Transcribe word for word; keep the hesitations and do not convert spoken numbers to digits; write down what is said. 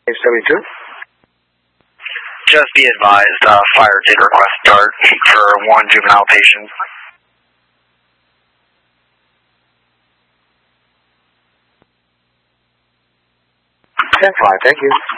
seventy-two. Just be advised, uh, fire did request DART for one juvenile patient. ten five, thank you.